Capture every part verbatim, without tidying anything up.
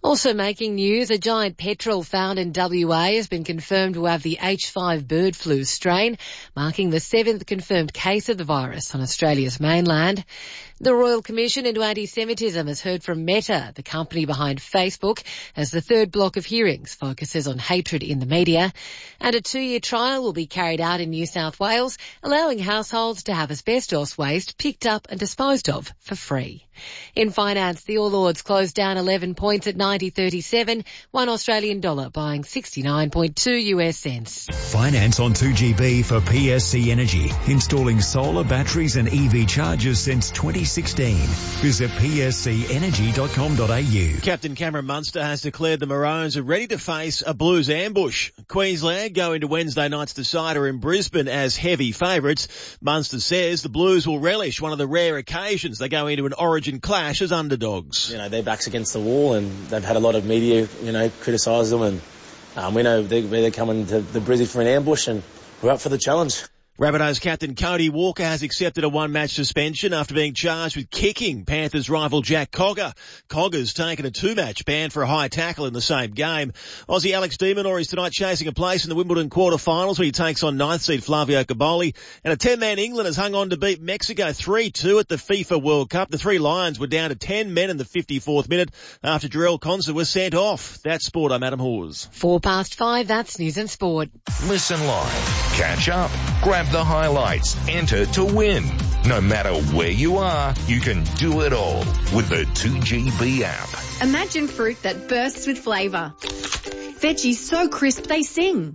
Also making news, a giant petrel found in W A has been confirmed to have the H five bird flu strain, marking the seventh confirmed case of the virus on Australia's mainland. The Royal Commission into Anti-Semitism has heard from Meta, the company behind Facebook, as the third block of hearings focuses on hatred in the media. And a two-year trial will be carried out in New South Wales, allowing households to have asbestos waste picked up and disposed of for free. In finance, the All Ords closed down eleven points at ninety thirty-seven, one Australian dollar buying sixty-nine point two US cents. Finance on two G B for P S C Energy, installing solar batteries and E V chargers since twenty sixteen. Visit p s c energy dot com dot a u. Captain Cameron Munster has declared the Maroons are ready to face a Blues ambush. Queensland go into Wednesday night's decider in Brisbane as heavy favourites. Munster says the Blues will relish one of the rare occasions they go into an Origin clash as underdogs. You know, their back's against the wall and they've had a lot of media, you know, criticise them, and um, we know they're, they're coming to the Brizzy for an ambush, and we're up for the challenge. Rabbitohs captain Cody Walker has accepted a one-match suspension after being charged with kicking Panthers rival Jack Cogger. Cogger's taken a two-match ban for a high tackle in the same game. Aussie Alex de Minaur is tonight chasing a place in the Wimbledon quarter-finals where he takes on ninth seed Flavio Caboli. And a ten-man England has hung on to beat Mexico three two at the FIFA World Cup. The Three Lions were down to ten men in the fifty-fourth minute after Jarrell Conser was sent off. That's sport. I'm Adam Hawes. Four past five, that's News and Sport. Listen live, catch up, grab the highlights, enter to win. No matter where you are, you can do it all with the two G B app. Imagine fruit that bursts with flavour. Veggies so crisp they sing.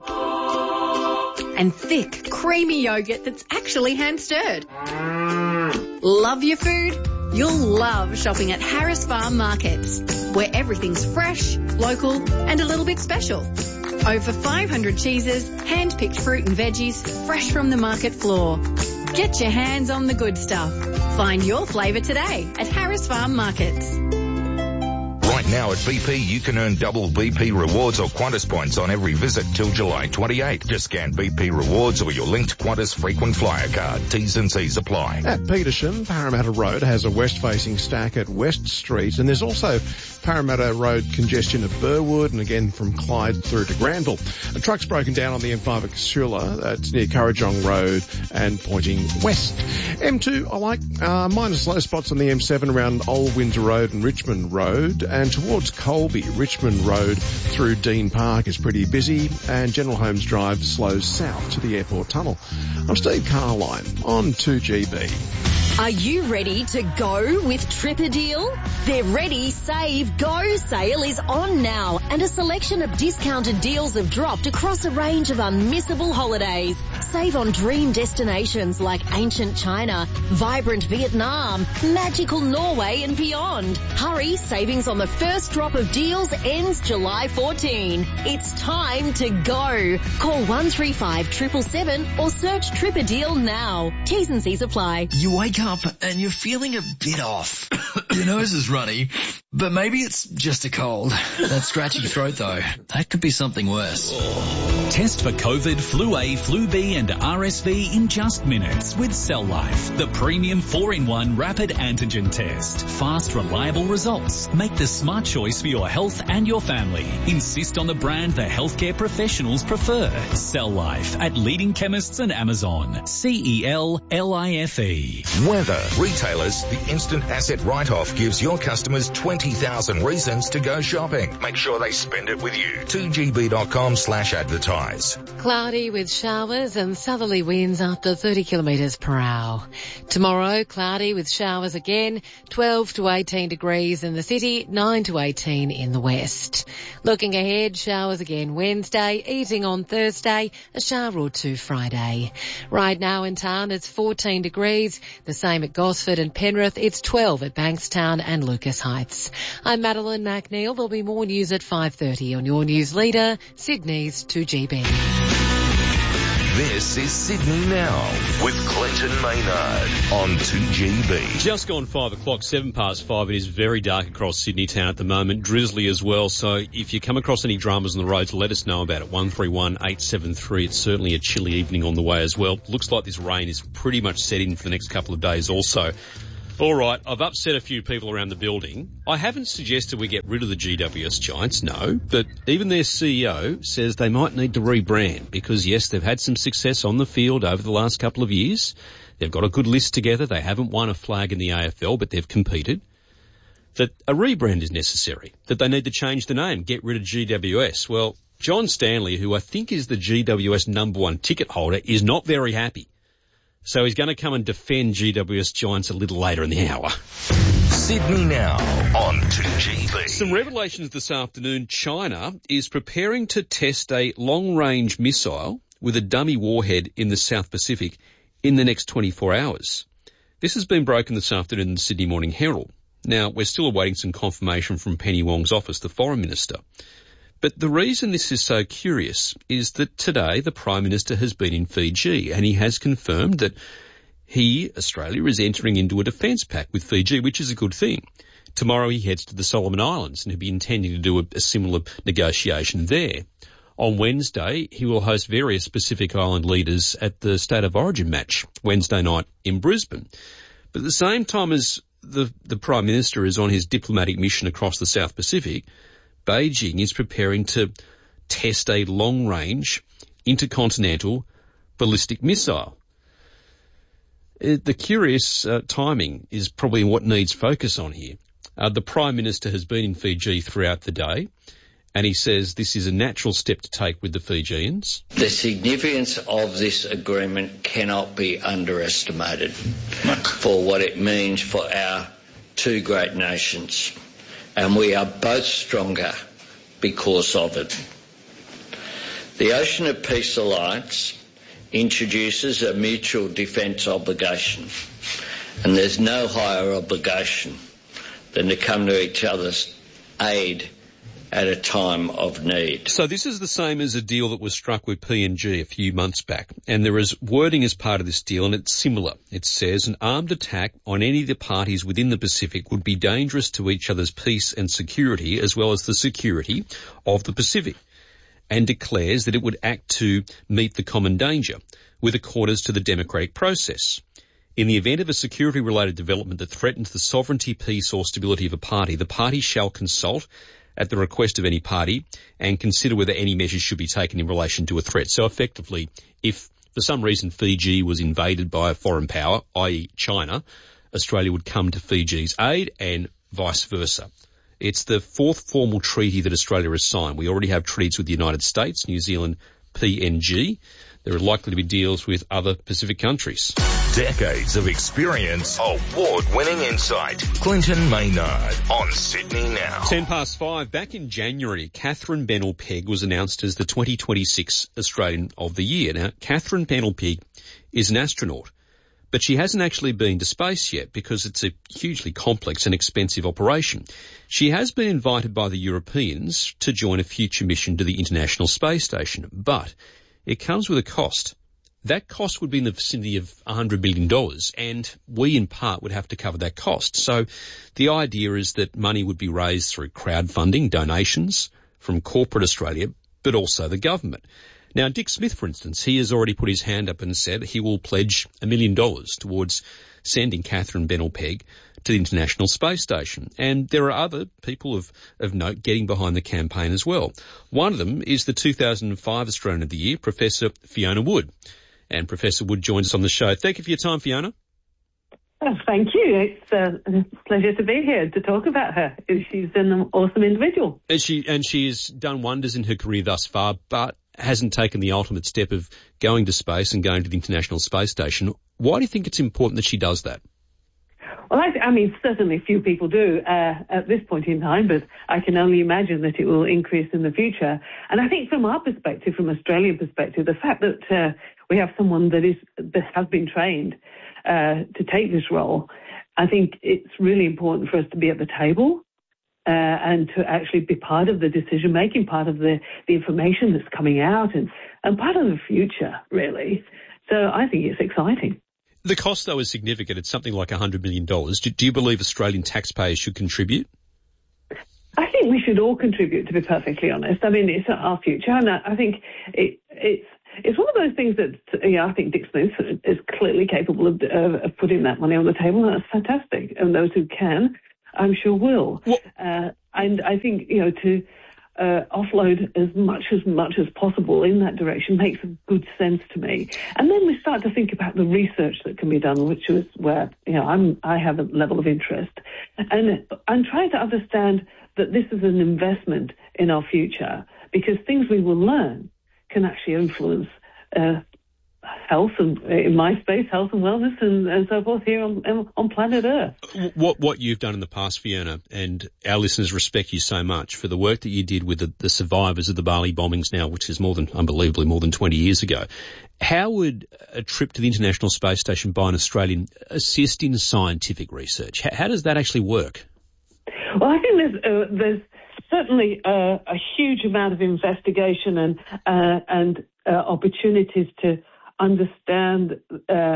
And thick, creamy yogurt that's actually hand-stirred. Love your food? You'll love shopping at Harris Farm Markets, where everything's fresh, local and a little bit special. Over five hundred cheeses, hand-picked fruit and veggies, fresh from the market floor. Get your hands on the good stuff. Find your flavour today at Harris Farm Markets. Right now at B P, you can earn double B P rewards or Qantas points on every visit till July twenty-eighth. Just scan B P rewards or your linked Qantas frequent flyer card. T's and C's apply. At Petersham, Parramatta Road has a west-facing stack at West Street, and there's also Parramatta Road congestion at Burwood and again from Clyde through to Granville. A truck's broken down on the M five at Casula. That's near Currajong Road and pointing west. M two, I like uh, minor slow spots on the M seven around Old Windsor Road and Richmond Road. And towards Colby, Richmond Road through Dean Park is pretty busy, and General Holmes Drive slows south to the airport tunnel. I'm Steve Carline on two G B. Are you ready to go with TripADeal? Their Ready, Save, Go sale is on now, and a selection of discounted deals have dropped across a range of unmissable holidays. Save on dream destinations like ancient China, vibrant Vietnam, magical Norway and beyond. Hurry, savings on the first drop of deals ends July fourteenth. It's time to go. Call one three five seven seven seven or search TripADeal now. T's and C's apply. You wake up and you're feeling a bit off. Your nose is runny, but maybe it's just a cold. That scratchy throat though, that could be something worse. Test for COVID, Flu A, Flu B and R S V in just minutes with Cell Life, the premium four in one rapid antigen test. Fast, reliable results. Make the smart choice for your health and your family. Insist on the brand the healthcare professionals prefer. Cell Life at leading chemists and Amazon. C E L L I F E. Weather. Retailers, the instant asset write-off gives your customers twenty thousand reasons to go shopping. Make sure they spend it with you. two g b dot com slash advertise. Cloudy with showers and southerly winds up to thirty kilometres per hour. Tomorrow, cloudy with showers again, twelve to eighteen degrees in the city, nine to eighteen in the west. Looking ahead, showers again Wednesday, easing on Thursday, a shower or two Friday. Right now in town, it's fourteen degrees. The same at Gosford and Penrith. It's twelve at Bankstown and Lucas Heights. I'm Madeline McNeil. There'll be more news at five thirty on your news leader, Sydney's two G B. This is Sydney Now with Clinton Maynard on two G B. Just gone five o'clock, seven past five. It is very dark across Sydney town at the moment, drizzly as well. So if you come across any dramas on the roads, let us know about it. one three one eight seven three. It's certainly a chilly evening on the way as well. Looks like this rain is pretty much set in for the next couple of days also. All right, I've upset a few people around the building. I haven't suggested we get rid of the G W S Giants, no, but even their C E O says they might need to rebrand because, yes, they've had some success on the field over the last couple of years. They've got a good list together. They haven't won a flag in the A F L, but they've competed. That a rebrand is necessary, that they need to change the name, get rid of G W S. Well, John Stanley, who I think is the G W S number one ticket holder, is not very happy. So he's going to come and defend G W S Giants a little later in the hour. Sydney Now on two G B. Some revelations this afternoon. China is preparing to test a long-range missile with a dummy warhead in the South Pacific in the next twenty-four hours. This has been broken this afternoon in the Sydney Morning Herald. Now, we're still awaiting some confirmation from Penny Wong's office, the Foreign Minister. But the reason this is so curious is that today the Prime Minister has been in Fiji and he has confirmed that he, Australia, is entering into a defence pact with Fiji, which is a good thing. Tomorrow he heads to the Solomon Islands and he'll be intending to do a, a similar negotiation there. On Wednesday, he will host various Pacific Island leaders at the State of Origin match, Wednesday night in Brisbane. But at the same time as the, the Prime Minister is on his diplomatic mission across the South Pacific, Beijing is preparing to test a long-range intercontinental ballistic missile. It, the curious uh, timing is probably what needs focus on here. Uh, the Prime Minister has been in Fiji throughout the day, and he says this is a natural step to take with the Fijians. The significance of this agreement cannot be underestimated for what it means for our two great nations. And we are both stronger because of it. The Ocean of Peace Alliance introduces a mutual defence obligation, and there's no higher obligation than to come to each other's aid at a time of need. So this is the same as a deal that was struck with P N G a few months back, and there is wording as part of this deal, and it's similar. It says an armed attack on any of the parties within the Pacific would be dangerous to each other's peace and security, as well as the security of the Pacific, and declares that it would act to meet the common danger with accordance to the democratic process. In the event of a security-related development that threatens the sovereignty, peace or stability of a party, the party shall consult at the request of any party and consider whether any measures should be taken in relation to a threat. So effectively, if for some reason Fiji was invaded by a foreign power, that is. China, Australia would come to Fiji's aid and vice versa. It's the fourth formal treaty that Australia has signed. We already have treaties with the United States, New Zealand, P N G. There are likely to be deals with other Pacific countries. Decades of experience, award-winning insight. Clinton Maynard on Sydney Now. Ten past five. Back in January, Catherine Bennell-Pegg was announced as the twenty twenty-six Australian of the Year. Now, Catherine Bennell-Pegg is an astronaut, but she hasn't actually been to space yet because it's a hugely complex and expensive operation. She has been invited by the Europeans to join a future mission to the International Space Station, but it comes with a cost. That cost would be in the vicinity of one hundred million dollars, and we in part would have to cover that cost. So the idea is that money would be raised through crowdfunding, donations from corporate Australia, but also the government. Now, Dick Smith, for instance, he has already put his hand up and said he will pledge a million dollars towards sending Catherine Bennell-Pegg to the International Space Station. And there are other people of, of note getting behind the campaign as well. One of them is the two thousand five Australian of the Year, Professor Fiona Wood. And Professor Wood joins us on the show. Thank you for your time, Fiona. Oh, thank you. It's a pleasure to be here to talk about her. She's an awesome individual. And she, and she has done wonders in her career thus far, but hasn't taken the ultimate step of going to space and going to the International Space Station. Why do you think it's important that she does that? Well, I, I mean, certainly few people do uh, at this point in time, but I can only imagine that it will increase in the future. And I think from our perspective, from Australian perspective, the fact that uh, we have someone that is that has been trained uh, to take this role, I think it's really important for us to be at the table uh, and to actually be part of the decision-making, part of the, the information that's coming out and, and part of the future, really. So I think it's exciting. The cost, though, is significant. It's something like one hundred million dollars. Do, do you believe Australian taxpayers should contribute? I think we should all contribute, to be perfectly honest. I mean, it's our future, and I think it, it's it's one of those things that, you know, I think Dick Smith is clearly capable of, uh, of putting that money on the table. That's fantastic. And those who can, I'm sure will. Uh, and I think, you know, to uh, offload as much as much as possible in that direction makes good sense to me. And then we start to think about the research that can be done, which is where, you know, I'm, I have a level of interest. And I'm trying to understand that this is an investment in our future, because things we will learn can actually influence uh, health and, in my space, health and wellness and, and so forth here on, on planet Earth. What what you've done in the past, Fiona, and our listeners respect you so much for the work that you did with the, the survivors of the Bali bombings now, which is more than, unbelievably, more than twenty years ago. How would a trip to the International Space Station by an Australian assist in scientific research? How, how does that actually work? Well, I think there's uh, there's certainly uh, a huge amount of investigation and uh, and uh, opportunities to understand uh,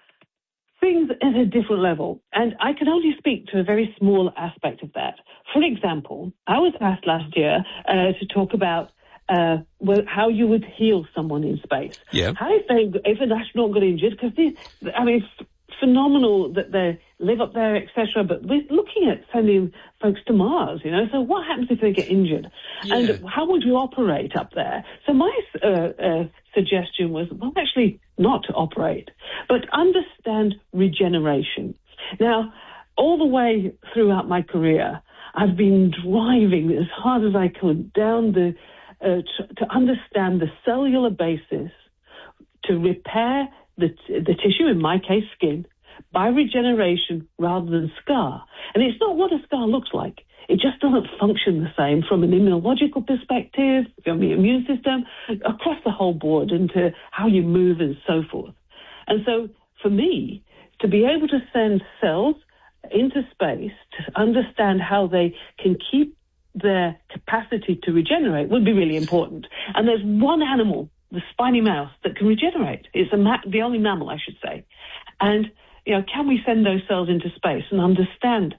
things at a different level. And I can only speak to a very small aspect of that. For example, I was asked last year uh, to talk about uh, well, how you would heal someone in space. Yeah. How if they if an astronaut got injured, because I mean, it's phenomenal that they live up there, et cetera. But we're looking at sending folks to Mars, you know. So what happens if they get injured? Yeah. And how would you operate up there? So my uh, uh, suggestion was, well, actually not to operate, but understand regeneration. Now, all the way throughout my career, I've been driving as hard as I could down the uh, to, to understand the cellular basis to repair the, the tissue, in my case, skin, by regeneration rather than scar. And it's not what a scar looks like. It just doesn't function the same from an immunological perspective, from the immune system, across the whole board, into how you move and so forth. And so for me, to be able to send cells into space to understand how they can keep their capacity to regenerate would be really important. And there's one animal, the spiny mouse, that can regenerate. It's a ma- the only mammal, I should say. And, you know, can we send those cells into space and understand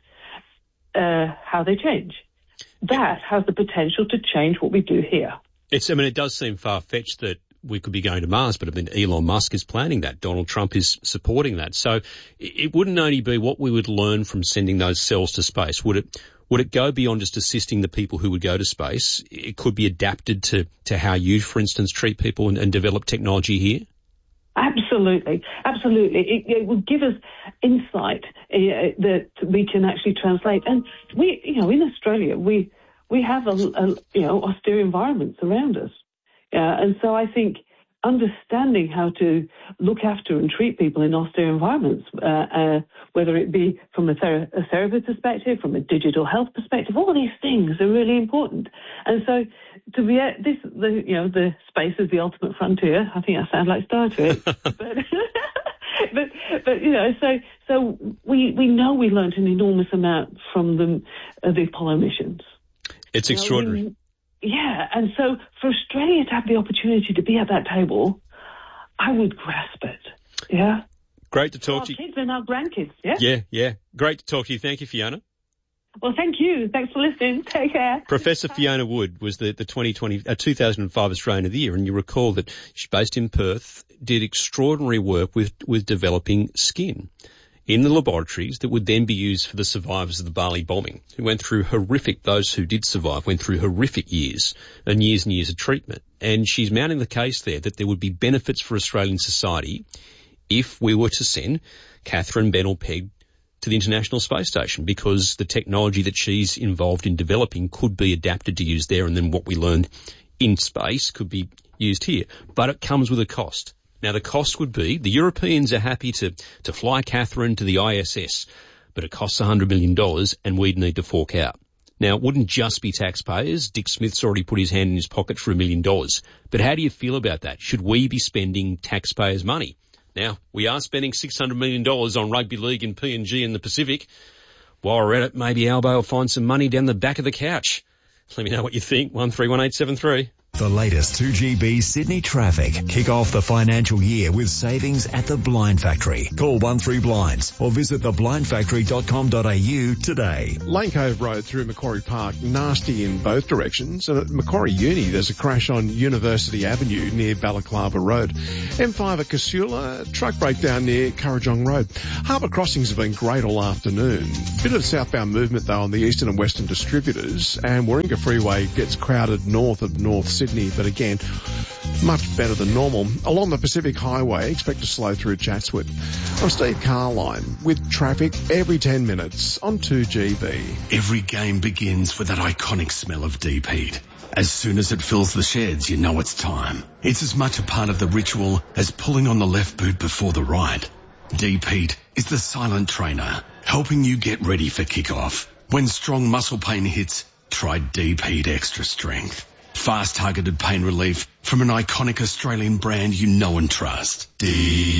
uh, how they change? That has the potential to change what we do here. It's, I mean, it does seem far-fetched that we could be going to Mars, but I mean, Elon Musk is planning that. Donald Trump is supporting that. So it wouldn't only be what we would learn from sending those cells to space. Would it would it go beyond just assisting the people who would go to space? It could be adapted to, to how you, for instance, treat people and, and develop technology here? Absolutely. Absolutely. It, it would give us insight uh, that we can actually translate. And we, you know, in Australia, we, we have, a, a, you know, austere environments around us. Uh, and so I think understanding how to look after and treat people in austere environments, uh, uh, whether it be from a, ther- a therapy perspective, from a digital health perspective, all these things are really important. And so to be at this, the, you know, the space is the ultimate frontier. I think I sound like Star Trek. but, but, but, you know, so, so we, we know we learned an enormous amount from the, uh, the Apollo missions. It's you extraordinary. Know, we, Yeah, and so for Australia to have the opportunity to be at that table, I would grasp it. Yeah. Great to talk to you. Our kids and our grandkids, yeah? Yeah, yeah. Great to talk to you. Thank you, Fiona. Well, thank you. Thanks for listening. Take care. Professor Fiona Wood was the, the twenty twenty, uh, two thousand five Australian of the Year, and you recall that she's based in Perth, did extraordinary work with, with developing skin in the laboratories that would then be used for the survivors of the Bali bombing, who went through horrific, those who did survive went through horrific years and years and years of treatment. And she's mounting the case there that there would be benefits for Australian society if we were to send Catherine Bennell-Pegg to the International Space Station, because the technology that she's involved in developing could be adapted to use there, and then what we learned in space could be used here. But it comes with a cost. Now, the cost would be, the Europeans are happy to, to fly Catherine to the I S S, but it costs one hundred million dollars and we'd need to fork out. Now, it wouldn't just be taxpayers. Dick Smith's already put his hand in his pocket for a million dollars. But how do you feel about that? Should we be spending taxpayers' money? Now, we are spending six hundred million dollars on rugby league and P N G in the Pacific. While we're at it, maybe Albo will find some money down the back of the couch. Let me know what you think. one three one eight seven three. The latest two G B Sydney traffic. Kick off the financial year with savings at the Blind Factory. Call one three blinds or visit the blind factory dot com dot a u today. Lane Cove Road through Macquarie Park, nasty in both directions. And at Macquarie Uni, there's a crash on University Avenue near Balaclava Road. M five at Casula, truck breakdown near Currajong Road. Harbour crossings have been great all afternoon. Bit of southbound movement though on the eastern and western distributors, and Warringah Freeway gets crowded north of North Sydney, but again, much better than normal. Along the Pacific Highway, expect to slow through Chatswood. I'm Steve Carline with traffic every ten minutes on two G B. Every game begins with that iconic smell of deep heat. As soon as it fills the sheds, you know it's time. It's as much a part of the ritual as pulling on the left boot before the right. Deep heat is the silent trainer, helping you get ready for kickoff. When strong muscle pain hits, try Deep Heat Extra Strength. Fast targeted pain relief from an iconic Australian brand you know and trust. Deep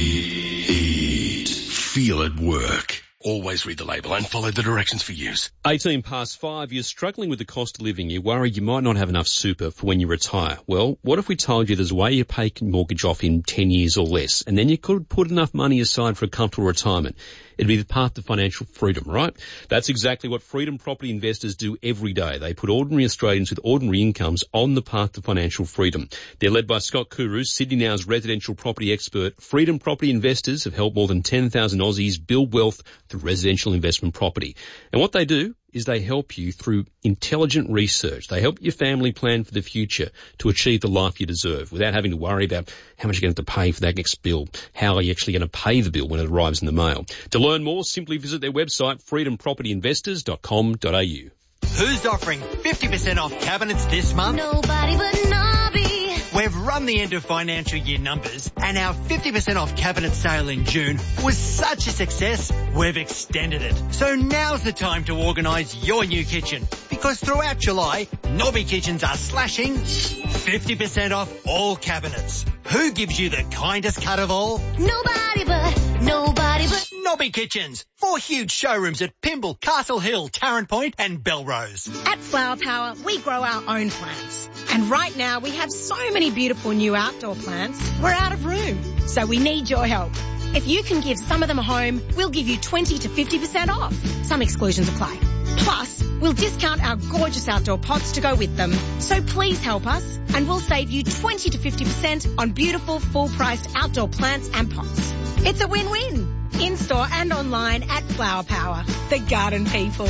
Heat. Feel it work. Always read the label and follow the directions for use. eighteen past five, you're struggling with the cost of living. You're worried you might not have enough super for when you retire. Well, what if we told you there's a way you pay your mortgage off in ten years or less, and then you could put enough money aside for a comfortable retirement? It'd be the path to financial freedom, right? That's exactly what Freedom Property Investors do every day. They put ordinary Australians with ordinary incomes on the path to financial freedom. They're led by Scott Kuru, Sydney Now's residential property expert. Freedom Property Investors have helped more than ten thousand Aussies build wealth through residential investment property. And what they do is they help you through intelligent research. They help your family plan for the future to achieve the life you deserve without having to worry about how much you're going to have to pay for that next bill. How are you actually going to pay the bill when it arrives in the mail? To learn more, simply visit their website, freedom property investors dot com dot a u. Who's offering fifty percent off cabinets this month? Nobody but Nobby. We've run the end of financial year numbers, and our fifty percent off cabinet sale in June was such a success, we've extended it. So now's the time to organise your new kitchen, because throughout July, Nobby Kitchens are slashing fifty percent off all cabinets. Who gives you the kindest cut of all? Nobody but, nobody but Nobby Kitchens. Four huge showrooms at Pymble, Castle Hill, Tarrant Point and Belrose. At Flower Power, we grow our own plants. And right now we have so many beautiful new outdoor plants, we're out of room. So we need your help. If you can give some of them a home, we'll give you twenty to fifty percent off. Some exclusions apply. Plus, we'll discount our gorgeous outdoor pots to go with them. So please help us and we'll save you twenty to fifty percent on beautiful full-priced outdoor plants and pots. It's a win-win. In-store and online at Flower Power, the garden people.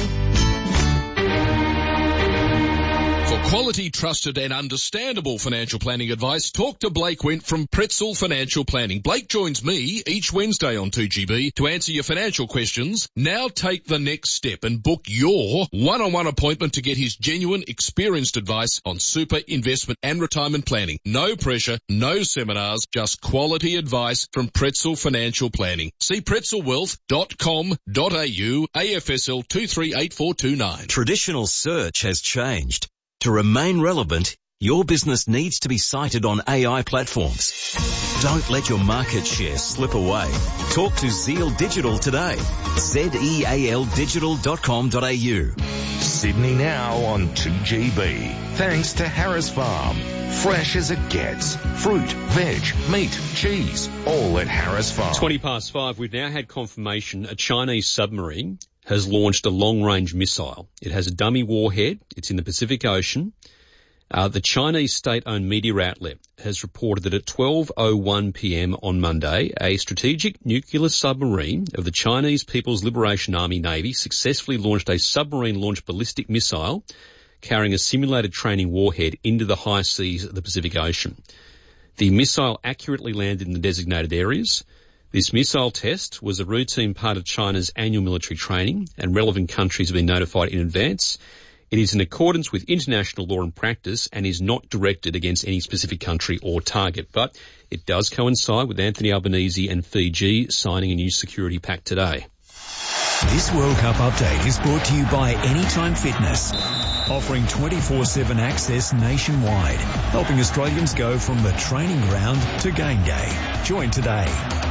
For quality, trusted and understandable financial planning advice, talk to Blake Wint from Pretzel Financial Planning. Blake joins me each Wednesday on two G B to answer your financial questions. Now take the next step and book your one-on-one appointment to get his genuine, experienced advice on super, investment and retirement planning. No pressure, no seminars, just quality advice from Pretzel Financial Planning. See pretzel wealth dot com dot a u, A F S L two three eight four two nine. Traditional search has changed. To remain relevant, your business needs to be cited on A I platforms. Don't let your market share slip away. Talk to Zeal Digital today. Z E A L digital dot com dot a u. Sydney Now on two G B. Thanks to Harris Farm. Fresh as it gets. Fruit, veg, meat, cheese, all at Harris Farm. twenty past five, we've now had confirmation a Chinese submarine has launched a long-range missile. It has a dummy warhead. It's in the Pacific Ocean. Uh, the Chinese state-owned media outlet has reported that at twelve oh one p.m. on Monday, a strategic nuclear submarine of the Chinese People's Liberation Army Navy successfully launched a submarine-launched ballistic missile carrying a simulated training warhead into the high seas of the Pacific Ocean. The missile accurately landed in the designated areas. This missile test was a routine part of China's annual military training, and relevant countries have been notified in advance. It is in accordance with international law and practice and is not directed against any specific country or target, but it does coincide with Anthony Albanese and Fiji signing a new security pact today. This World Cup update is brought to you by Anytime Fitness, offering twenty-four seven access nationwide, helping Australians go from the training ground to game day. Join today.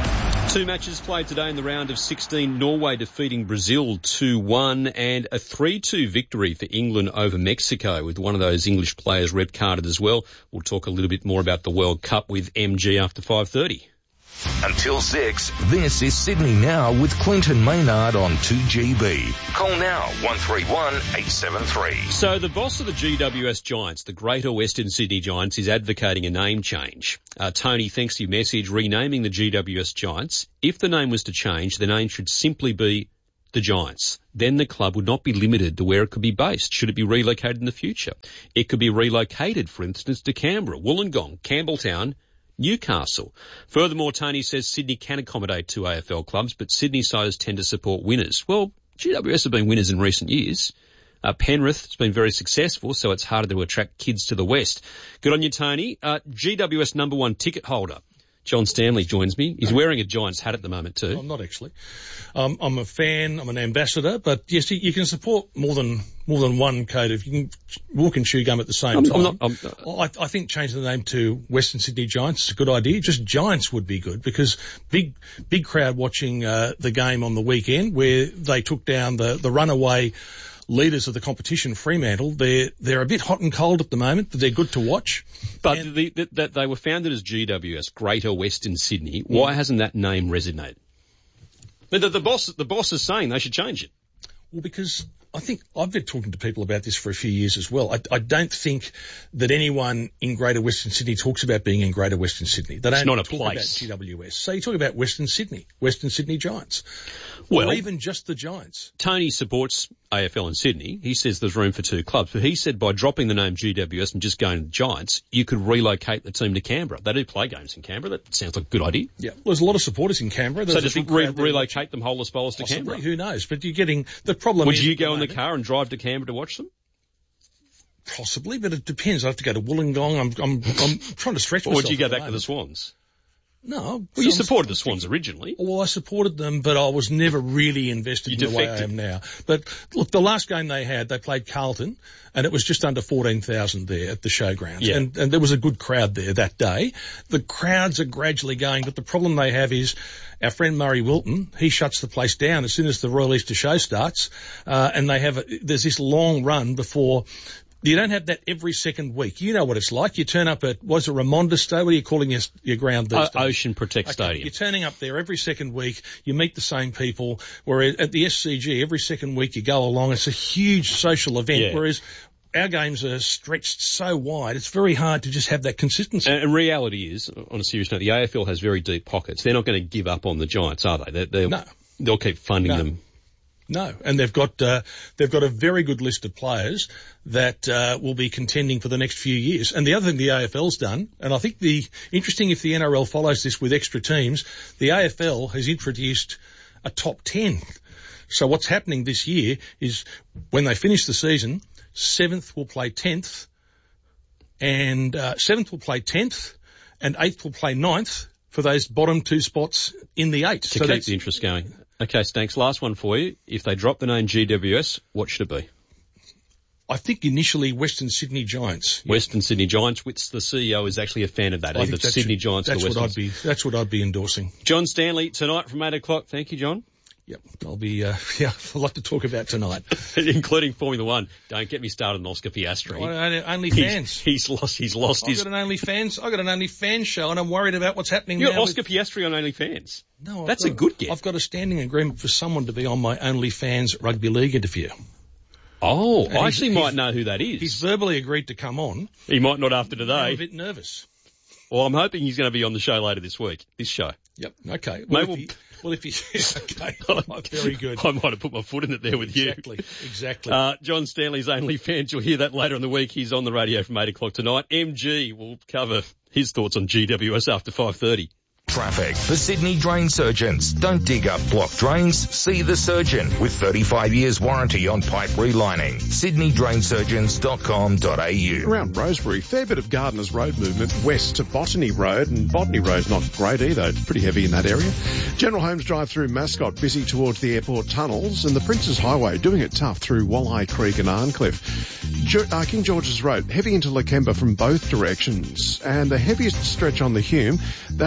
Two matches played today in the round of sixteen. Norway defeating Brazil two one and a three two victory for England over Mexico with one of those English players red carded as well. We'll talk a little bit more about the World Cup with M G after five thirty. Until six, this is Sydney Now with Clinton Maynard on two G B. Call now, one three one, eight seven three. So the boss of the G W S Giants, the Greater Western Sydney Giants, is advocating a name change. Uh, Tony, thanks to your message, renaming the G W S Giants. If the name was to change, the name should simply be the Giants. Then the club would not be limited to where it could be based. Should it be relocated in the future? It could be relocated, for instance, to Canberra, Wollongong, Campbelltown, Newcastle. Furthermore, Tony says Sydney can accommodate two A F L clubs, but Sydney sides tend to support winners. Well, G W S have been winners in recent years. Uh, Penrith has been very successful, so it's harder to attract kids to the West. Good on you, Tony. Uh, G W S number one ticket holder, John Stanley, joins me. He's wearing a Giants hat at the moment too. I'm not actually. Um, I'm a fan. I'm an ambassador. But yes, you, you can support more than more than one code. If you can walk and chew gum at the same I'm, time. I'm not, I'm, I, I think changing the name to Western Sydney Giants is a good idea. Just Giants would be good because big big crowd watching uh, the game on the weekend where they took down the the runaway leaders of the competition, Fremantle. They're they're a bit hot and cold at the moment, but they're good to watch. But and the, the, that they were founded as G W S, Greater Western Sydney. Why mm. hasn't that name resonated? The, the, the boss the boss is saying they should change it. Well, because I think I've been talking to people about this for a few years as well. I, I don't think that anyone in Greater Western Sydney talks about being in Greater Western Sydney. They don't it's not a talk place. About G W S. So you talk about Western Sydney, Western Sydney Giants. Well, or even just the Giants. Tony supports A F L in Sydney. He says there's room for two clubs. But he said by dropping the name G W S and just going to Giants, you could relocate the team to Canberra. They do play games in Canberra. That sounds like a good idea. Yeah. Well, there's a lot of supporters in Canberra. There's so just re- relocate them whole as bowlers to Canberra? Who knows? But you're getting the problem. Would is you go in the the car and drive to Canberra to watch them? Possibly, but it depends. I have to go to Wollongong. I'm, I'm, I'm trying to stretch myself. Or would you go back to the Swans? No. Well, you supported the Swans originally. Well, I supported them, but I was never really invested you in the way I am now. But look, the last game they had, they played Carlton, and it was just under fourteen thousand there at the showgrounds. Yeah. And, and there was a good crowd there that day. The crowds are gradually going, but the problem they have is our friend Murray Wilton, he shuts the place down as soon as the Royal Easter Show starts, uh, and they have, a, there's this long run before. You don't have that every second week. You know what it's like. You turn up at, was it Ramonda Stadium? What are you calling your, your ground these days? O- Ocean Protect okay, Stadium. You're turning up there every second week. You meet the same people. Whereas at the S C G, every second week you go along. It's a huge social event. Yeah. Whereas our games are stretched so wide, it's very hard to just have that consistency. And, and reality is, on a serious note, the A F L has very deep pockets. They're not going to give up on the Giants, are they? They're, they're, no. They'll keep funding no. them. No, and they've got uh, they've got a very good list of players that uh, will be contending for the next few years. And the other thing the A F L's done, and I think the interesting if the N R L follows this with extra teams, the A F L has introduced a top ten. So what's happening this year is when they finish the season, seventh will play tenth, and uh, seventh will play tenth, and eighth will play ninth for those bottom two spots in the eight. To so keep that's, the interest going. Okay, Stanks, last one for you. If they drop the name G W S, what should it be? I think initially Western Sydney Giants. Western yeah. Sydney Giants, which the C E O is actually a fan of that, I either Sydney should, Giants or that's Western. What I'd be, that's what I'd be endorsing. John Stanley, tonight from eight o'clock. Thank you, John. Yep, I'll be, uh, yeah, a lot to talk about tonight. Including Formula One. Don't get me started on Oscar Piastri. Well, only fans. He's, he's lost, he's lost I've his... I've got an OnlyFans, I've got an OnlyFans show and I'm worried about what's happening You're now. Oscar with... Piastri on OnlyFans? No, I've That's got, a good get. I've got a standing agreement for someone to be on my OnlyFans rugby league interview. Oh, and I actually might know who that is. He's verbally agreed to come on. He might not after today. I'm a bit nervous. Well, I'm hoping he's going to be on the show later this week, this show. Yep, okay. Well, Maybe if he, well, if he, okay, oh, very good. I might have put my foot in it there with exactly, you. Exactly, exactly. Uh, John Stanley's OnlyFans, you'll hear that later in the week. He's on the radio from eight o'clock tonight. M G will cover his thoughts on G W S after five thirty. Traffic for Sydney drain surgeons. Don't dig up blocked drains. See the surgeon with thirty-five years warranty on pipe relining. sydney drain surgeons dot com dot a u. Around Rosebery, fair bit of Gardeners Road movement west to Botany Road, and Botany Road's not great either. It's pretty heavy in that area. General Homes drive through Mascot, busy towards the airport tunnels, and the Princes Highway doing it tough through Walleye Creek and Arncliffe. Jo- uh, King George's Road, heavy into Lakemba from both directions, and the heaviest stretch on the Hume, that's around the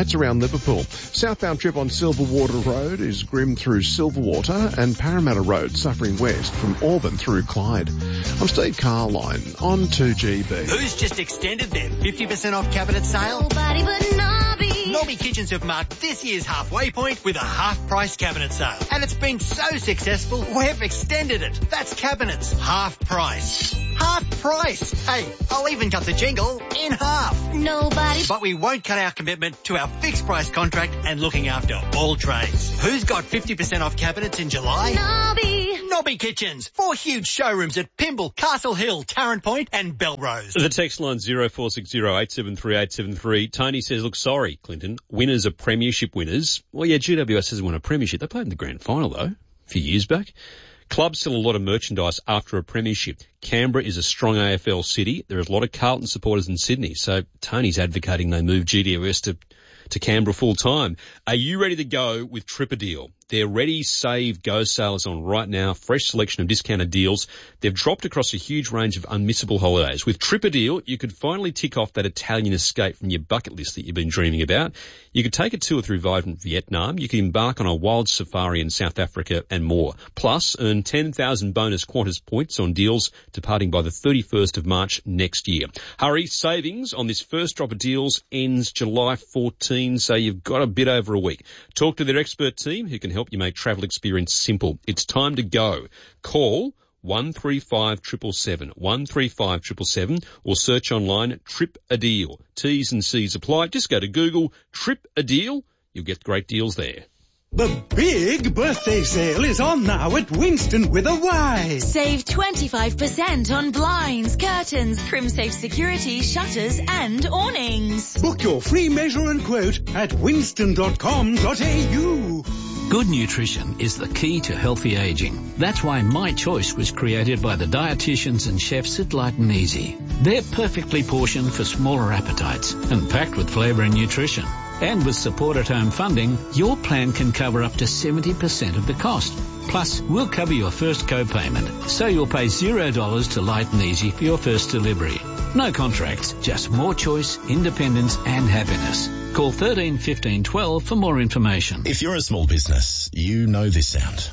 Liverpool. Southbound trip on Silverwater Road is grim through Silverwater, and Parramatta Road suffering west from Auburn through Clyde. I'm Steve Carline on two G B. Who's just extended their fifty percent off cabinet sale? Nobody but Nobby. Nobby Kitchens have marked this year's halfway point with a half-price cabinet sale. And it's been so successful, we've extended it. That's cabinets, half price. Half price. Hey, I'll even cut the jingle in half. Nobody. But we won't cut our commitment to our fixed price contract and looking after all trades. Who's got fifty percent off cabinets in July? Nobby. Nobby Kitchens. Four huge showrooms at Pymble, Castle Hill, Tarrant Point and Belrose. The text line zero four six zero eight seven three eight seven three. Tony says, look, sorry, Clinton. Winners are premiership winners. Well, yeah, G W S hasn't won a premiership. They played in the grand final, though, a few years back. Clubs sell a lot of merchandise after a premiership. Canberra is a strong A F L city. There is a lot of Carlton supporters in Sydney. So Tony's advocating they move G W S to, to Canberra full time. Are you ready to go with TripADeal? Their Ready, Save, Go sale is on right now. Fresh selection of discounted deals. They've dropped across a huge range of unmissable holidays. With TripADeal, you could finally tick off that Italian escape from your bucket list that you've been dreaming about. You could take a tour through vibrant Vietnam. You can embark on a wild safari in South Africa and more. Plus, earn ten thousand bonus Qantas points on deals departing by the thirty-first of March next year. Hurry, savings on this first drop of deals ends July fourteenth, so you've got a bit over a week. Talk to their expert team who can help you make travel experience simple. It's time to go. Call one three five seven seven seven, one three five seven seven seven, or search online TripADeal. T's and C's apply. Just go to Google TripADeal. You'll get great deals there. The big birthday sale is on now at Winston with a Y. Save twenty-five percent on blinds, curtains, CrimSafe security, shutters and awnings. Book your free measure and quote at winston dot com dot a u. Good nutrition is the key to healthy aging. That's why My Choice was created by the dietitians and chefs at Light and Easy. They're perfectly portioned for smaller appetites and packed with flavour and nutrition. And with support at home funding, your plan can cover up to seventy percent of the cost. Plus, we'll cover your first co-payment, so you'll pay zero dollars to Light and Easy for your first delivery. No contracts, just more choice, independence and happiness. Call thirteen fifteen twelve for more information. If you're a small business, you know this sound.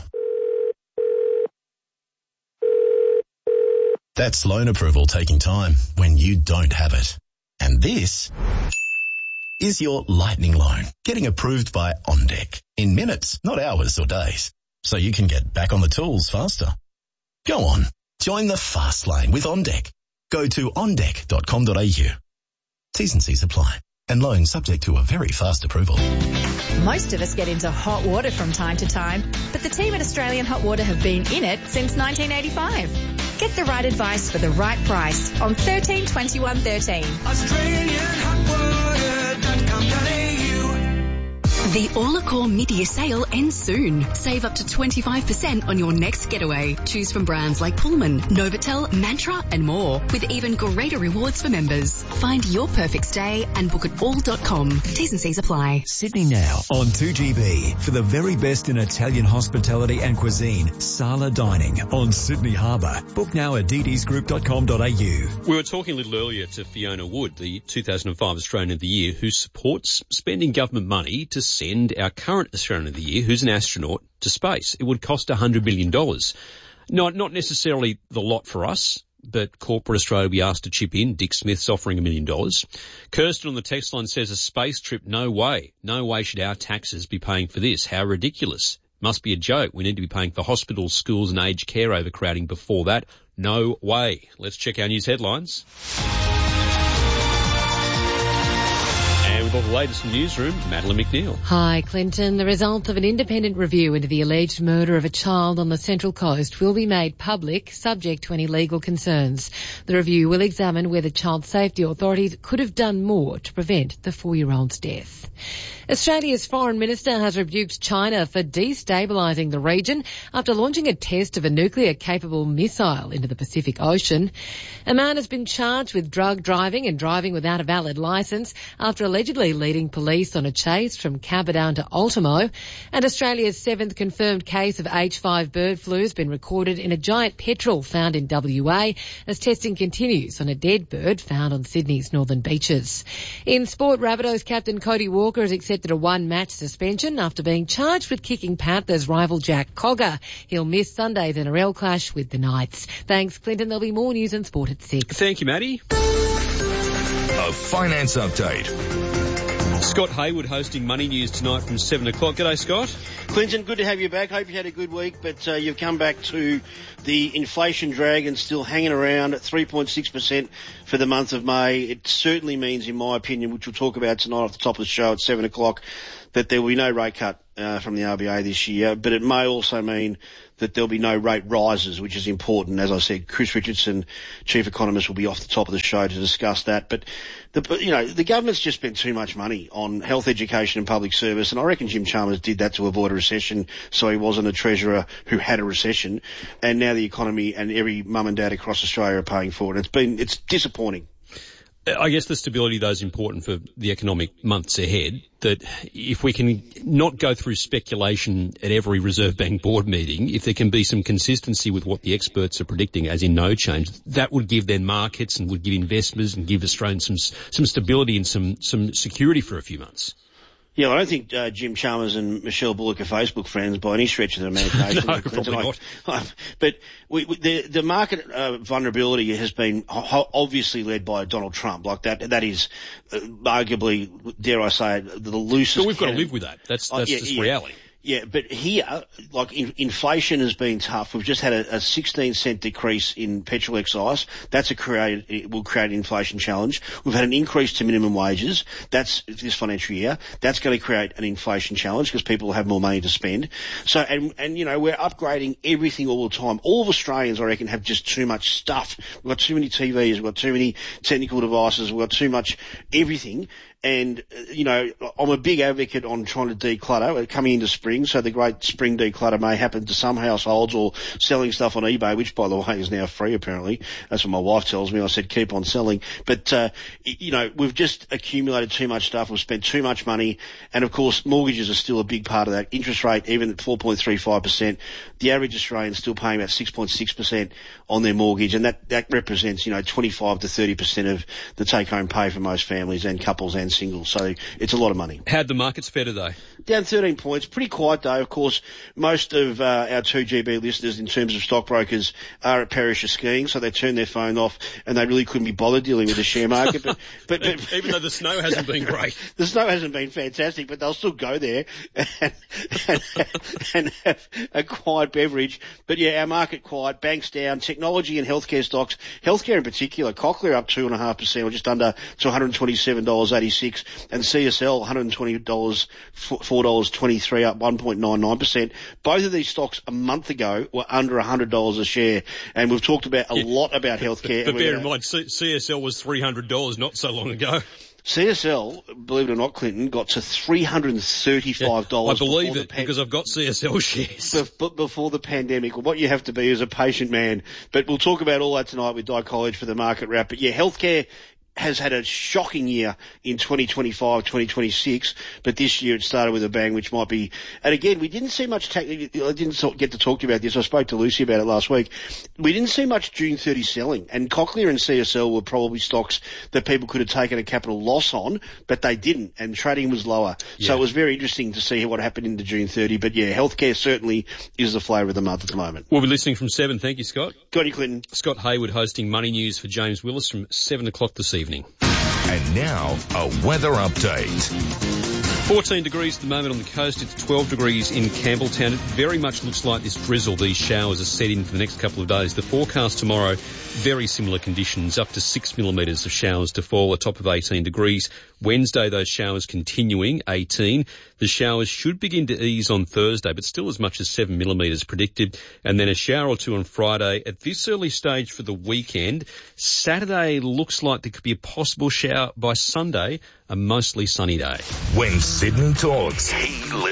That's loan approval taking time when you don't have it. And this is your lightning loan getting approved by OnDeck in minutes, not hours or days, so you can get back on the tools faster. Go on, join the fast lane with OnDeck. Go to on deck dot com dot a u. T's and C's apply, and loans subject to a very fast approval. Most of us get into hot water from time to time, but the team at Australian Hot Water have been in it since nineteen eighty-five. Get the right advice for the right price on thirteen twenty-one thirteen. Australian Hot Water dot com dot a u. The All Accor mid-year sale ends soon. Save up to twenty-five percent on your next getaway. Choose from brands like Pullman, Novotel, Mantra and more, with even greater rewards for members. Find your perfect stay and book at all dot com. T's and C's apply. Sydney Now on two G B for the very best in Italian hospitality and cuisine. Sala Dining on Sydney Harbour. Book now at d d s group dot com dot a u. We were talking a little earlier to Fiona Wood, the two thousand five Australian of the Year, who supports spending government money to send our current Australian of the Year, who's an astronaut, to space. It would cost one hundred million dollars. Not, not necessarily the lot for us, but corporate Australia will be asked to chip in. Dick Smith's offering a million dollars. Kirsten on the text line says, a space trip, no way. No way should our taxes be paying for this. How ridiculous. Must be a joke. We need to be paying for hospitals, schools and aged care overcrowding before that. No way. Let's check our news headlines. And with all the latest in the newsroom, Madeline McNeil. Hi, Clinton. The result of an independent review into the alleged murder of a child on the Central Coast will be made public, subject to any legal concerns. The review will examine whether child safety authorities could have done more to prevent the four-year-old's death. Australia's Foreign Minister has rebuked China for destabilising the region after launching a test of a nuclear-capable missile into the Pacific Ocean. A man has been charged with drug driving and driving without a valid licence after allegedly Chile leading police on a chase from Caberdown to Ultimo. And Australia's seventh confirmed case of H five bird flu has been recorded in a giant petrel found in W A as testing continues on a dead bird found on Sydney's northern beaches. In sport, Rabbitohs captain Cody Walker has accepted a one-match suspension after being charged with kicking Panthers rival Jack Cogger. He'll miss Sunday's N R L clash with the Knights. Thanks, Clinton. There'll be more news and sport at six. Thank you, Maddie. A finance update. Scott Hayward hosting Money News tonight from seven o'clock. G'day, Scott. Clinton, good to have you back. Hope you had a good week, but uh, you've come back to the inflation dragon still hanging around at three point six percent for the month of May. It certainly means, in my opinion, which we'll talk about tonight off the top of the show at seven o'clock, that there will be no rate cut uh, from the R B A this year, but it may also mean that there'll be no rate rises, which is important. As I said, Chris Richardson, Chief Economist, will be off the top of the show to discuss that. But, the, you know, the government's just spent too much money on health, education and public service, and I reckon Jim Chalmers did that to avoid a recession, so he wasn't a treasurer who had a recession. And now the economy and every mum and dad across Australia are paying for it. It's been, it's disappointing. I guess the stability, though, is important for the economic months ahead, that if we can not go through speculation at every Reserve Bank board meeting, if there can be some consistency with what the experts are predicting, as in no change, that would give then markets and would give investors and give Australians some some stability and some, some security for a few months. Yeah, I don't think uh, Jim Chalmers and Michelle Bullock are Facebook friends by any stretch of the imagination. No, probably not. I, but we, we, the, the market uh, vulnerability has been ho- obviously led by Donald Trump. Like that, that is uh, arguably, dare I say it, the loosest. But we've got can- to live with that. That's that's uh, yeah, just yeah. reality. Yeah, but here, like in, inflation has been tough. We've just had a, a sixteen cent decrease in petrol excise. That's a create, it will create an inflation challenge. We've had an increase to minimum wages. That's this financial year. That's going to create an inflation challenge because people will have more money to spend. So, and, and, you know, we're upgrading everything all the time. All of Australians, I reckon, have just too much stuff. We've got too many T Vs. We've got too many technical devices. We've got too much everything. And, you know, I'm a big advocate on trying to declutter. We're coming into spring, so the great spring declutter may happen to some households, or selling stuff on eBay, which, by the way, is now free, apparently. That's what my wife tells me. I said, keep on selling. But, uh, you know, we've just accumulated too much stuff. We've spent too much money. And, of course, mortgages are still a big part of that. Interest rate, even at four point three five percent. The average Australian is still paying about six point six percent on their mortgage. And that, that represents, you know, twenty-five to thirty percent of the take-home pay for most families and couples and singles. So it's a lot of money. How'd the markets fare today? Down thirteen points. Pretty quiet though. Of course, most of uh, our two G B listeners in terms of stockbrokers are at Perisher skiing, so they turned their phone off and they really couldn't be bothered dealing with the share market. But, but, but even though the snow hasn't been great. The snow hasn't been fantastic, but they'll still go there and, and, and have a quiet beverage. But yeah, our market quiet, banks down, technology and healthcare stocks, healthcare in particular, Cochlear up two and a half percent or just under to one hundred twenty-seven dollars eighty-six, and C S L one hundred twenty dollars, four dollars twenty-three, up one point nine nine percent. Both of these stocks a month ago were under one hundred dollars a share, and we've talked about a yeah. lot about healthcare. But, but bear in mind, C- CSL was three hundred dollars not so long ago. C S L, believe it or not, Clinton, got to three hundred thirty-five dollars. Yeah, I believe it pan- because I've got C S L shares. Be- before the pandemic. Well, what you have to be is a patient man. But we'll talk about all that tonight with Di College for the market wrap. But yeah, healthcare has had a shocking year in twenty twenty-five, twenty twenty-six, but this year it started with a bang, which might be, and again, we didn't see much, ta- I didn't get to talk to you about this, I spoke to Lucy about it last week. We didn't see much June thirtieth selling, and Cochlear and C S L were probably stocks that people could have taken a capital loss on, but they didn't, and trading was lower. Yeah. So it was very interesting to see what happened into June thirtieth, but yeah, healthcare certainly is the flavour of the month at the moment. We'll be listening from seven. Thank you, Scott. Got you, Clinton. Scott Hayward hosting Money News for James Willis from seven o'clock this evening. And now, a weather update. fourteen degrees at the moment on the coast. It's twelve degrees in Campbelltown. It very much looks like this drizzle, these showers are set in for the next couple of days. The forecast tomorrow, very similar conditions, up to six millimetres of showers to fall, a top of eighteen degrees. Wednesday, those showers continuing, eighteen. The showers should begin to ease on Thursday, but still as much as seven millimetres predicted. And then a shower or two on Friday. At this early stage for the weekend, Saturday looks like there could be a possible shower. By Sunday, a mostly sunny day. When Sydney talks, he lives.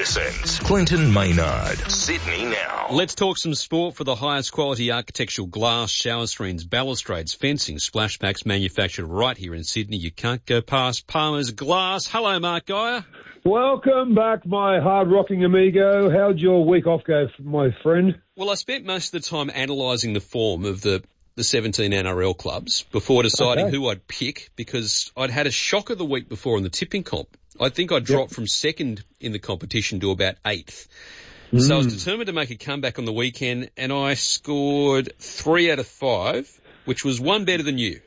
listens. Clinton Maynard, Sydney Now. Let's talk some sport for the highest quality architectural glass, shower screens, balustrades, fencing, splashbacks manufactured right here in Sydney. You can't go past Palmer's Glass. Hello, Mark Geyer. Welcome back, my hard-rocking amigo. How'd your week off go, my friend? Well, I spent most of the time analysing the form of the, the seventeen N R L clubs before deciding okay. who I'd pick, because I'd had a shocker the week before in the tipping comp. I think I dropped yep. from second in the competition to about eighth. Mm. So I was determined to make a comeback on the weekend, and I scored three out of five, which was one better than you.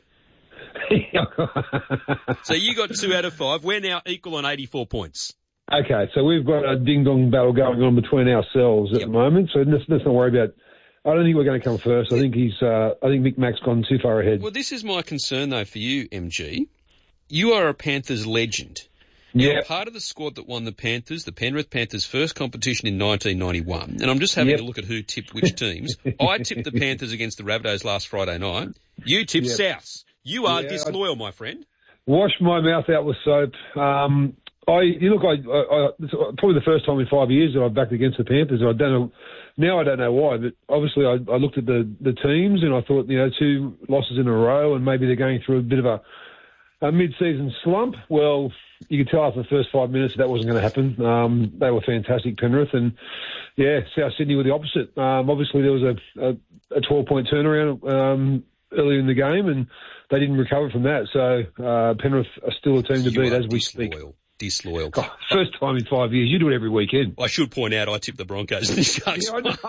So you got two out of five. We're now equal on eighty-four points. Okay, so we've got a ding-dong battle going on between ourselves at yep. the moment, so let's, let's not worry about... I don't think we're going to come first. I think he's. Uh, I think Mick Mack's gone too far ahead. Well, this is my concern, though, for you, M G. You are a Panthers legend. Yeah. You're part of the squad that won the Panthers, the Penrith Panthers' first competition in nineteen ninety-one. And I'm just having yep. a look at who tipped which teams. I tipped the Panthers against the Rabbitohs last Friday night. You tipped yep. Souths. You are yeah, disloyal, I, my friend. Wash my mouth out with soap. Um, I, you look, I, I, I, it's probably the first time in five years that I've backed against the Panthers. I don't know, now I don't know why, but obviously I, I looked at the, the teams and I thought, you know, two losses in a row and maybe they're going through a bit of a, a mid-season slump. Well, you could tell after the first five minutes that wasn't going to happen. Um, they were fantastic, Penrith, and yeah, South Sydney were the opposite. Um, obviously there was a, a, a twelve-point turnaround um, earlier in the game and they didn't recover from that. So uh, Penrith are still a team to you beat as we disloyal. speak. Disloyal. God, first time in five years. You do it every weekend. I should point out I tipped the Broncos and the Sharks.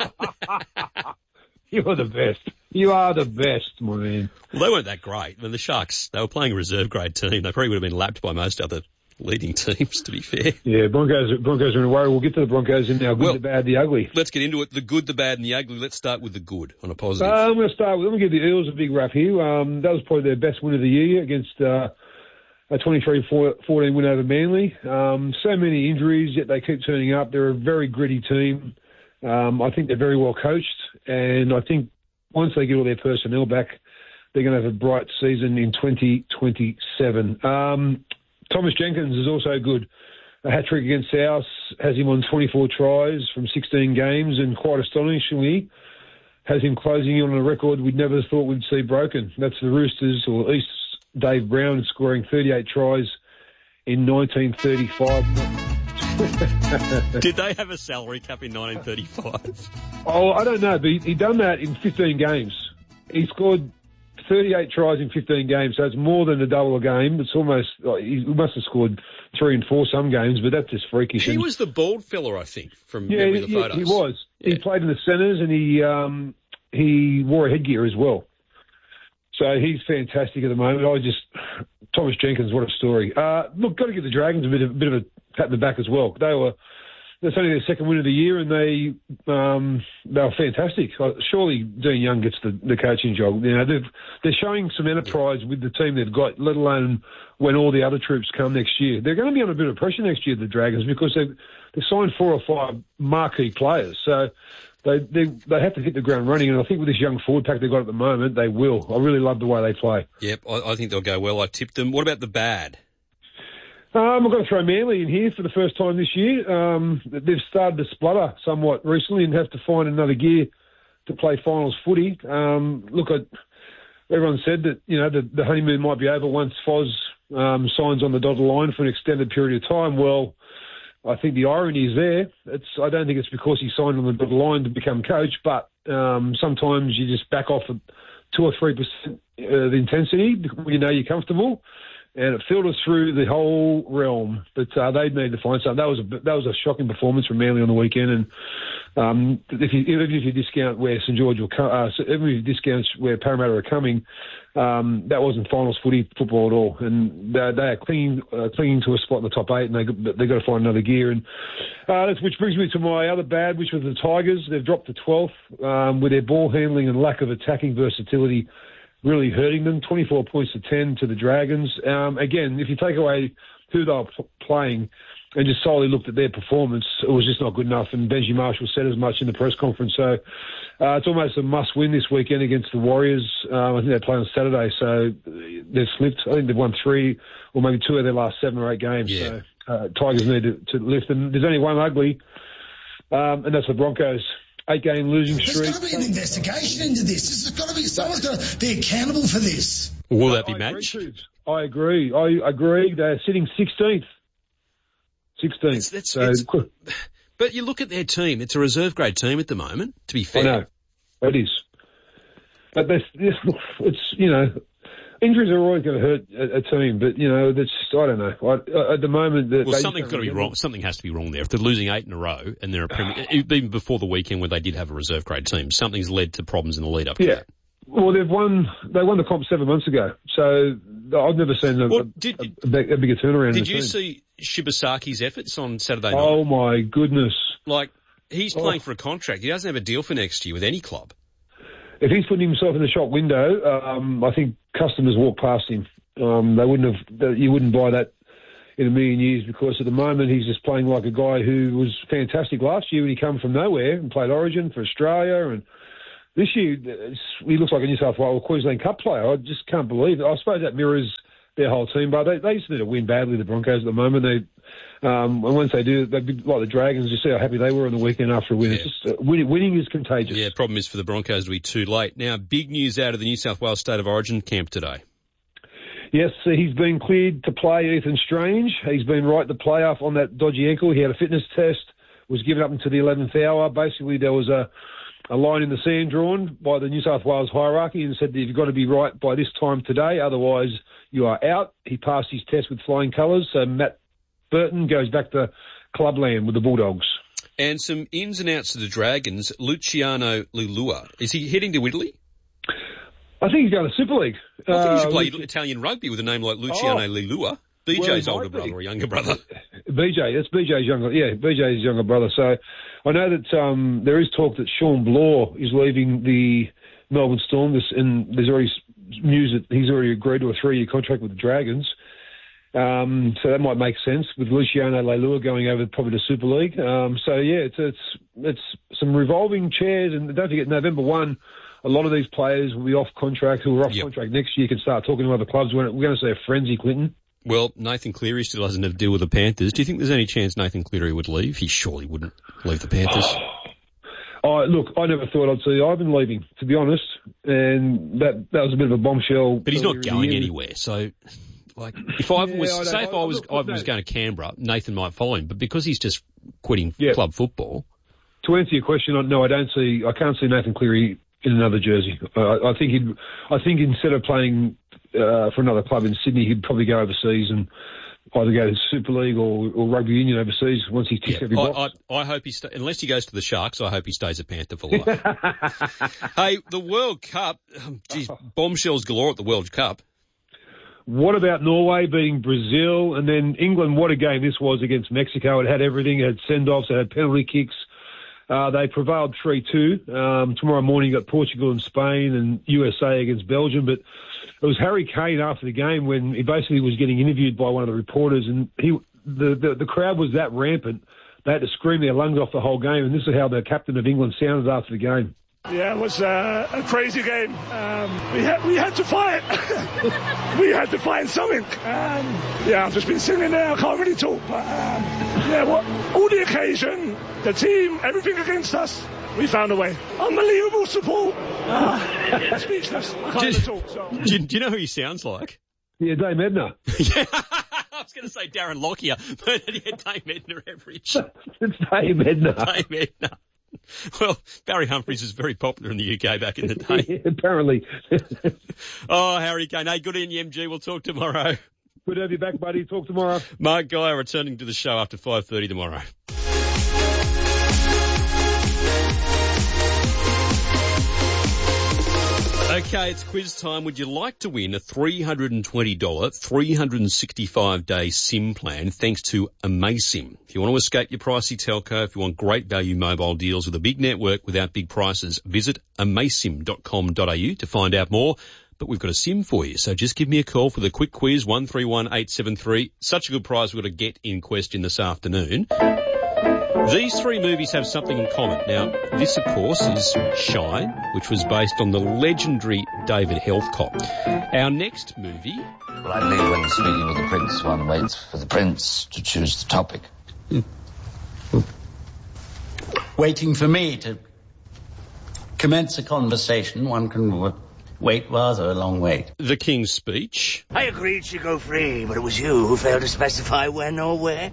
You're the best. You are the best, my man. Well, they weren't that great. I mean, the Sharks, they were playing a reserve grade team. They probably would have been lapped by most other leading teams, to be fair. Yeah, Broncos Broncos are in a worry. We'll get to the Broncos in now. Good, well, the bad, the ugly. Let's get into it. The good, the bad, and the ugly. Let's start with the good on a positive. Uh, I'm going to start with, let me give the Eels a big rap here. Um, that was probably their best win of the year against uh, a twenty-three fourteen win over Manly. Um, so many injuries, yet they keep turning up. They're a very gritty team. Um, I think they're very well coached, and I think once they get all their personnel back, they're going to have a bright season in twenty twenty-seven. Um, Thomas Jenkins is also good. A hat-trick against South has him on twenty-four tries from sixteen games, and quite astonishingly has him closing in on a record we'd never thought we'd see broken. That's the Roosters, or East Dave Brown, scoring thirty-eight tries in nineteen thirty-five. Did they have a salary cap in nineteen thirty-five? Oh, I don't know, but he, he done that in fifteen games. He scored thirty-eight tries in fifteen games, so it's more than a double a game. It's almost, like, he must have scored three and four some games, but that's just freakish. He was the bald fella, I think, from yeah, memory of the yeah, photos. he was. Yeah. He played in the centres and he um, he wore a headgear as well. So he's fantastic at the moment. I just, Thomas Jenkins, what a story. Uh, look, got to give the Dragons a bit of, a bit of a pat in the back as well. They were, that's only their second win of the year, and they um, they were fantastic. Surely Dean Young gets the, the coaching job. You know, they've, they're showing some enterprise with the team they've got, let alone when all the other troops come next year. They're going to be under a bit of pressure next year, the Dragons, because they've, they've signed four or five marquee players. So they, they they have to hit the ground running, and I think with this young forward pack they've got at the moment, they will. I really love the way they play. Yep, I, I think they'll go well. I tipped them. What about the bad? Um, I've got to throw Manly in here for the first time this year. Um, they've started to splutter somewhat recently and have to find another gear to play finals footy. Um, look, I, everyone said that, you know, the, the honeymoon might be over once Foz um, signs on the dotted line for an extended period of time. Well, I think the irony is there. It's, I don't think it's because he signed on the dotted line to become coach, but um, sometimes you just back off at two or three percent of intensity when you know you're comfortable. And it filtered through the whole realm. But uh, they need to find something. That was a that was a shocking performance from Manly on the weekend. And um, if you even if you discount where St George will come, uh, even if you discount where Parramatta are coming, um, that wasn't finals footy football at all. And they, they are clinging uh, clinging to a spot in the top eight, and they they've got to find another gear. And uh, that's, which brings me to my other bad, which was the Tigers. They've dropped to twelfth um, with their ball handling and lack of attacking versatility, really hurting them. twenty-four points to ten to the Dragons. Um, again, if you take away who they were p- playing and just solely looked at their performance, it was just not good enough. And Benji Marshall said as much in the press conference. So uh, it's almost a must-win this weekend against the Warriors. Uh, I think they play on Saturday, so they've slipped. I think they've won three or maybe two of their last seven or eight games. Yeah. So uh, Tigers need to, to lift. And there's only one ugly, um, and that's the Broncos. Eight-game losing streak. There's got to be an investigation into this. There's got to be someone's got to be accountable for this. Will that be I Madge? Agree, I agree. I agree. They're sitting sixteenth. sixteenth. It's, it's, so, it's, but you look at their team. It's a reserve grade team at the moment. To be fair, I know it is. But that's, it's you know. Injuries are always going to hurt a, a team, but you know, that's I don't know. I, at the moment, well, something's got to be wrong. Something has to be wrong there. If they're losing eight in a row and they're a premier, even before the weekend when they did have a reserve grade team, something's led to problems in the lead up. Yeah. Well, they've won. They won the comp seven months ago, so I've never seen a, well, a, did, a, a, a bigger turnaround. Did in you the see Shibasaki's efforts on Saturday night? Oh my goodness! Like he's oh. playing for a contract. He doesn't have a deal for next year with any club. If he's putting himself in the shop window, um, I think customers walk past him. Um, they wouldn't have. You wouldn't buy that in a million years because at the moment he's just playing like a guy who was fantastic last year when he came from nowhere and played Origin for Australia, and this year he looks like a New South Wales Queensland Cup player. I just can't believe it. I suppose that mirrors their whole team, but they, they used to need to win badly. The Broncos at the moment, they um, and once they do, they'd be like the Dragons. You see how happy they were on the weekend after a win. Yeah. It's just uh, winning, winning is contagious. Yeah, problem is for the Broncos to be too late. Now, big news out of the New South Wales State of Origin camp today. Yes, he's been cleared to play. Ethan Strange. He's been right to play off on that dodgy ankle. He had a fitness test, was given up until the eleventh hour. Basically, there was a a line in the sand drawn by the New South Wales hierarchy and said that you've got to be right by this time today, otherwise you are out. He passed his test with flying colours, so Matt Burton goes back to clubland with the Bulldogs. And some ins and outs to the Dragons. Luciano Leilua, is he heading to Italy? I think he's going to Super League. I think he should uh, play Italian rugby with a name like Luciano oh, Leilua. B J's well, older brother or younger brother. B J, that's B J's younger, yeah, B J's younger brother. So I know that um, there is talk that Sean Bloor is leaving the Melbourne Storm, this, and there's already news that he's already agreed to a three-year contract with the Dragons. Um, so that might make sense with Luciano Leilua going over probably to Super League. Um, so yeah, it's it's it's some revolving chairs, and don't forget November first. A lot of these players will be off contract, who are off yep. contract next year, can start talking to other clubs. We're going to see a frenzy, Clinton. Well, Nathan Cleary still doesn't have to deal with the Panthers. Do you think there's any chance Nathan Cleary would leave? He surely wouldn't leave the Panthers. Oh, look, I never thought I'd see Ivan leaving, to be honest, and that that was a bit of a bombshell. But he's not going anywhere, so... Like, if Ivan yeah, was, say if I was, look, Ivan was going to Canberra, Nathan might follow him, but because he's just quitting yeah. club football. To answer your question, no, I don't see, I can't see Nathan Cleary in another jersey. Uh, I think he'd, I think instead of playing uh, for another club in Sydney, he'd probably go overseas and either go to Super League or, or rugby union overseas once he ticks yeah, every box. I, I, I hope he stays, unless he goes to the Sharks, I hope he stays a Panther for life. Hey, the World Cup, geez, bombshells galore at the World Cup. What about Norway beating Brazil? And then England, what a game this was against Mexico. It had everything. It had send-offs. It had penalty kicks. Uh, they prevailed three two. Um, tomorrow morning you got Portugal and Spain and U S A against Belgium. But it was Harry Kane after the game when he basically was getting interviewed by one of the reporters, and he the, the, the crowd was that rampant. They had to scream their lungs off the whole game, and this is how the captain of England sounded after the game. Yeah, it was uh, a crazy game. Um, we had we had to fight. we had to find something. Um, yeah, I've just been sitting there. I can't really talk. But um, yeah, what, all the occasion, the team, everything against us, we found a way. Unbelievable support. Uh, speechless. I can't even talk. So. Do, you, do you know who he sounds like? Yeah, Dame Edna. Yeah. I was going to say Darren Lockyer, but yeah, Dame Edna Everidge. It's Dame Edna. Dame Edna. Well, Barry Humphries was very popular in the U K back in the day. Yeah, apparently. Oh, Harry Kane. Hey, good in you, M G. We'll talk tomorrow. Good to have you back, buddy. Talk tomorrow. Mark Geyer returning to the show after five thirty tomorrow. Okay, it's quiz time. Would you like to win a three hundred twenty dollars, three hundred sixty-five day SIM plan thanks to AmazSIM? If you want to escape your pricey telco, if you want great value mobile deals with a big network without big prices, visit amazsim dot com dot a u to find out more. But we've got a SIM for you, so just give me a call for the quick quiz, one three one eight seven three. Such a good prize we've got to get in question this afternoon. These three movies have something in common. Now, this, of course, is Shine, which was based on the legendary David Heathcote. Our next movie... Well, I believe when speaking with the prince, one waits for the prince to choose the topic. Waiting for me to commence a conversation, one can w- wait rather a long wait. The King's Speech. I agreed she'd go free, but it was you who failed to specify when or where.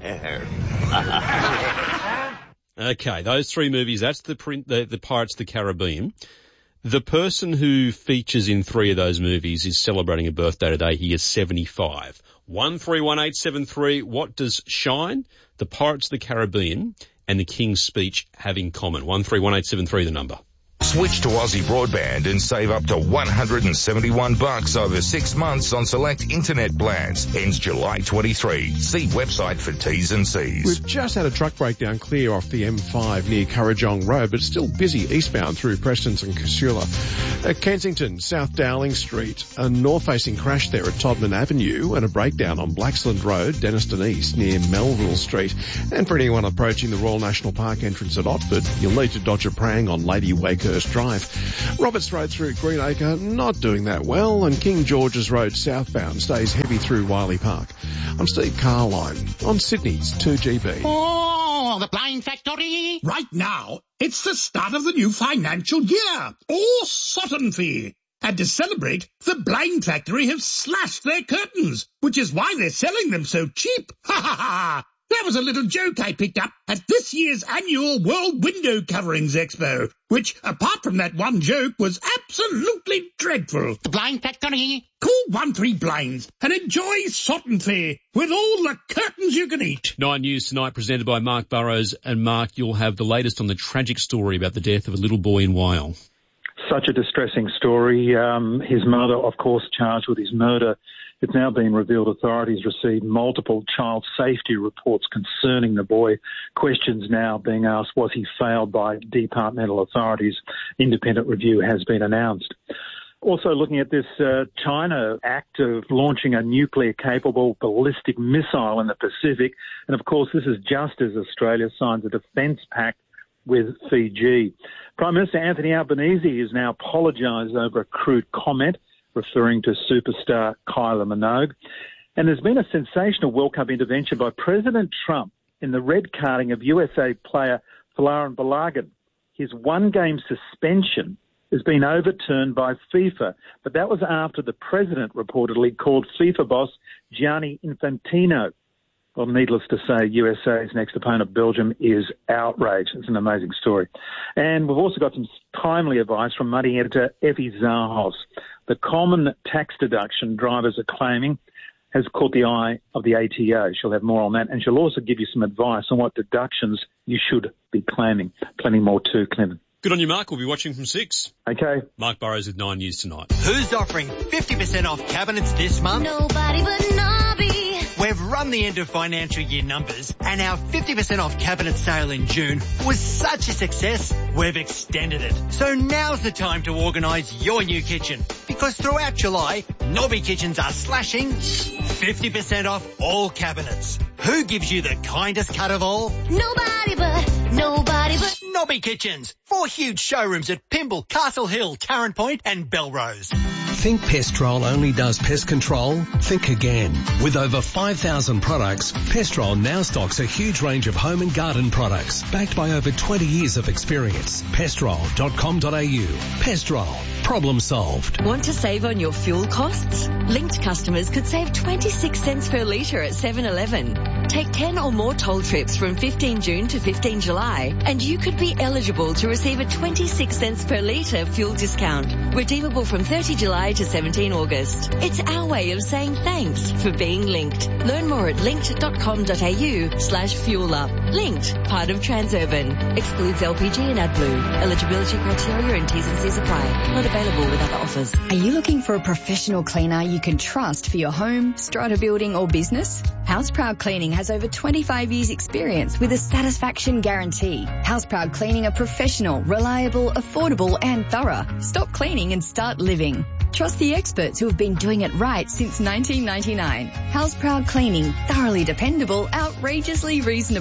Okay, those three movies, that's the, print, the, the Pirates of the Caribbean. The person who features in three of those movies is celebrating a birthday today. He is seventy-five. one three one eight seven three. What does Shine, the Pirates of the Caribbean, and the King's Speech have in common? one three one eight seven three, the number. Switch to Aussie Broadband and save up to one hundred seventy-one bucks over six months on select internet plans. Ends July twenty-third. See website for T's and C's. We've just had a truck breakdown clear off the M five near Currajong Road, but it's still busy eastbound through Prestons and Casula. At Kensington, South Dowling Street, a north-facing crash there at Todman Avenue and a breakdown on Blacksland Road, Denniston East near Melville Street. And for anyone approaching the Royal National Park entrance at Otford, you'll need to dodge a prang on Lady Wakehurst Drive. Roberts Road through Greenacre, not doing that well, and King George's Road southbound stays heavy through Wiley Park. I'm Steve Carline on Sydney's two G B. Oh, the Blind Factory! Right now, it's the start of the new financial year. Oh, Sutton Fee! And to celebrate, the Blind Factory have slashed their curtains, which is why they're selling them so cheap. Ha ha ha! That was a little joke I picked up at this year's annual World Window Coverings Expo, which, apart from that one joke, was absolutely dreadful. The Blind Factory. Call one three blinds and enjoy Sutton Fair with all the curtains you can eat. Nine News tonight presented by Mark Burrows. And Mark, you'll have the latest on the tragic story about the death of a little boy in Wyong. Such a distressing story. Um, his mother, of course, charged with his murder. It's now been revealed authorities received multiple child safety reports concerning the boy. Questions now being asked, was he failed by departmental authorities? Independent review has been announced. Also looking at this uh, China act of launching a nuclear-capable ballistic missile in the Pacific. And, of course, this is just as Australia signs a defence pact with Fiji. Prime Minister Anthony Albanese has now apologised over a crude comment referring to superstar Kylie Minogue. And there's been a sensational World Cup intervention by President Trump in the red carding of U S A player Folarin Balogun. His one-game suspension has been overturned by FIFA, but that was after the president reportedly called FIFA boss Gianni Infantino. Well, needless to say, U S A's next opponent, Belgium, is outraged. It's an amazing story. And we've also got some timely advice from Money editor Effie Zahos. The common tax deduction drivers are claiming has caught the eye of the A T O. She'll have more on that, and she'll also give you some advice on what deductions you should be claiming. Plenty more too, Clement. Good on you, Mark. We'll be watching from six. Okay. Mark Burrows with Nine News tonight. Who's offering fifty percent off cabinets this month? Nobody but Nobby. We've run the end of financial year numbers, and our fifty percent off cabinet sale in June was such a success, we've extended it. So now's the time to organise your new kitchen, because throughout July, Nobby Kitchens are slashing fifty percent off all cabinets. Who gives you the kindest cut of all? Nobody but, nobody but Nobby Kitchens. Four huge showrooms at Pymble, Castle Hill, Tarrant Point and Belrose. Think Pestrol only does pest control? Think again. With over five thousand products, Pestrol now stocks a huge range of home and garden products, backed by over twenty years of experience. pestrol dot com dot a u. Pestrol. Problem solved. Want to save on your fuel costs? Linked customers could save twenty-six cents per litre at seven eleven. Take ten or more toll trips from fifteenth June to fifteenth July, and you could be eligible to receive a twenty-six cents per litre fuel discount. Redeemable from thirtieth July to seventeenth August. It's our way of saying thanks for being linked. Learn more at linked dot com dot a u slash fuel up. Linked, part of Transurban. Excludes L P G and AdBlue. Eligibility criteria and T's and C's apply. Not available with other offers. Are you looking for a professional cleaner you can trust for your home, strata building or business? Houseproud Cleaning has over twenty-five years experience with a satisfaction guarantee. Houseproud Cleaning are professional, reliable, affordable and thorough. Stop cleaning and start living. Trust the experts who have been doing it right since nineteen ninety-nine. Houseproud Cleaning, thoroughly dependable, outrageously reasonable.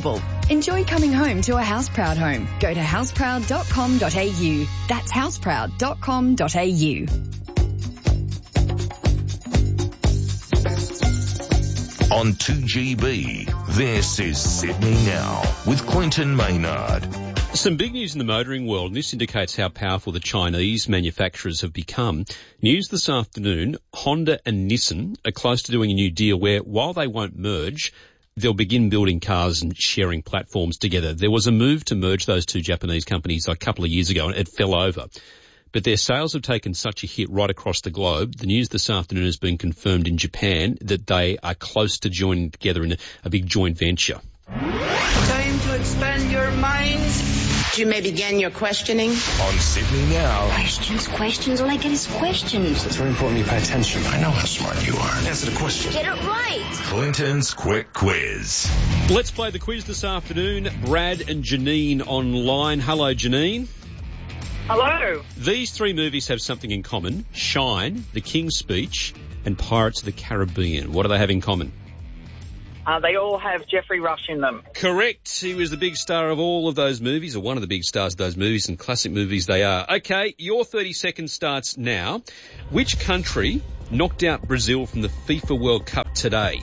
Enjoy coming home to a Houseproud home. Go to houseproud dot com dot a u. That's houseproud dot com dot a u. On two G B, this is Sydney Now with Clinton Maynard. Some big news in the motoring world, and this indicates how powerful the Chinese manufacturers have become. News this afternoon, Honda and Nissan are close to doing a new deal where, while they won't merge, they'll begin building cars and sharing platforms together. There was a move to merge those two Japanese companies a couple of years ago, and it fell over. But their sales have taken such a hit right across the globe. The news this afternoon has been confirmed in Japan that they are close to joining together in a, a big joint venture. Time to expand your minds. You may begin your questioning. On Sydney Now. Questions, questions, all I get is questions. It's very important you pay attention. I know how smart you are. Answer the question. Get it right. Clinton's Quick Quiz. Let's play the quiz this afternoon. Brad and Janine online. Hello, Janine. Hello. These three movies have something in common. Shine, The King's Speech, and Pirates of the Caribbean. What do they have in common? Uh, they all have Jeffrey Rush in them. Correct. He was the big star of all of those movies, or one of the big stars of those movies, and classic movies they are. Okay, your thirty seconds starts now. Which country knocked out Brazil from the FIFA World Cup today?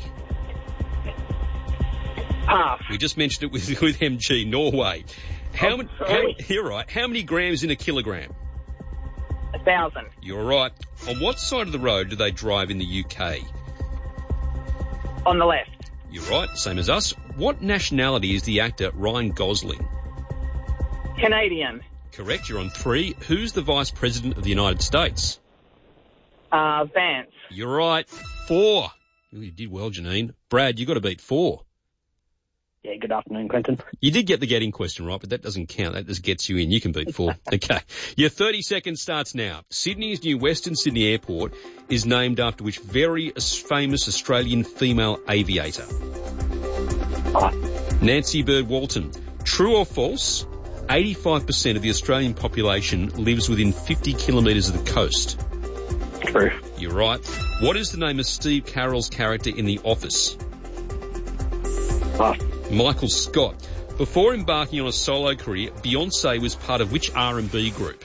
Pass. We just mentioned it with, with M G, Norway. How, oh, many, how, you're right. How many grams in a kilogram? A thousand. You're right. On what side of the road do they drive in the U K? On the left. You're right, same as us. What nationality is the actor Ryan Gosling? Canadian. Correct, you're on three. Who's the Vice President of the United States? Uh, Vance. You're right, four. Ooh, you did well, Janine. Brad, you got to beat four. Yeah, good afternoon, Clinton. You did get the getting question right, but that doesn't count. That just gets you in. You can beat four. Okay. Your thirty seconds starts now. Sydney's new Western Sydney Airport is named after which very famous Australian female aviator? Oh. Nancy Bird Walton. True or false? eighty-five percent of the Australian population lives within fifty kilometres of the coast. True. You're right. What is the name of Steve Carell's character in The Office? Oh. Michael Scott. Before embarking on a solo career, Beyonce was part of which R and B group?